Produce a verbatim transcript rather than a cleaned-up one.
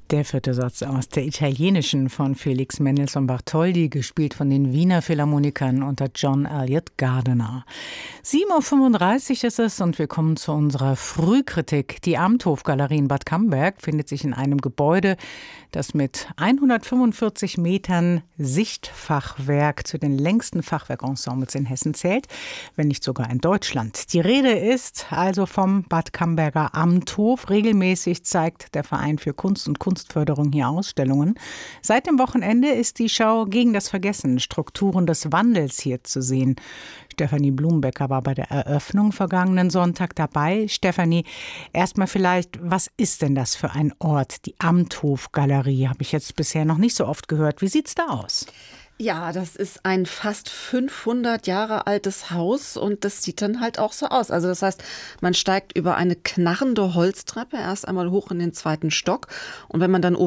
Der vierte Satz aus der italienischen von Felix Mendelssohn Bartholdy, gespielt von den Wiener Philharmonikern unter John Elliott Gardiner. sieben Uhr fünfunddreißig ist es und wir kommen zu unserer Frühkritik. Die Amthofgalerie in Bad Camberg findet sich in einem Gebäude, das mit hundertfünfundvierzig Metern Sichtfachwerk zu den längsten Fachwerkensembles in Hessen zählt, wenn nicht sogar in Deutschland. Die Rede ist also vom Bad Camberger Amthof. Regelmäßig zeigt der Verein für Kunst und Kunstförderung hier Ausstellungen. Seit dem Wochenende ist die Schau gegen das Vergessen, Strukturen des Wandels hier zu sehen. Stefanie Blumenbecker war bei der Eröffnung vergangenen Sonntag dabei. Stefanie, erstmal vielleicht, was ist denn das für ein Ort? Die Amthofgalerie habe ich jetzt bisher noch nicht so oft gehört. Wie sieht's da aus? Ja, das ist ein fast fünfhundert Jahre altes Haus und das sieht dann halt auch so aus. Also das heißt, man steigt über eine knarrende Holztreppe erst einmal hoch in den zweiten Stock und wenn man dann oben